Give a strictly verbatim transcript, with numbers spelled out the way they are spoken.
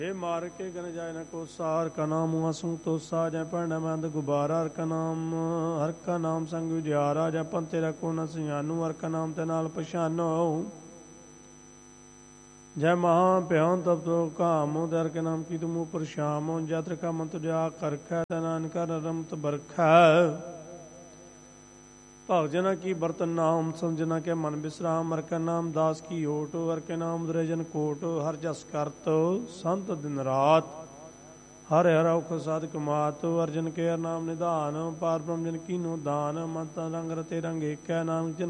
हे मार के गन जाय न को सार का नाम असू तो सा जय पढ़ मंद गुबारा हर का नाम हर का नाम संग विद्यारा जय पंते रखो न सियानू हर का नाम ते नाल पछानो जय महा भयान तब तो कामो दर के नाम की तुम ऊपर श्यामो जत्र का मंत जा करखै तनान कर रमत बरखै भगजना की बर्तन नाम समझना के मन विश्राम हर का नाम दास की ओट हर के नाम दुरजन कोट हर जस करत संत दिन रात हर हर औख साधक मात अर्जन के हर नाम निधान पार ब्रह्म जन कीनो दान मंत रंग रते रंग एक नाम जन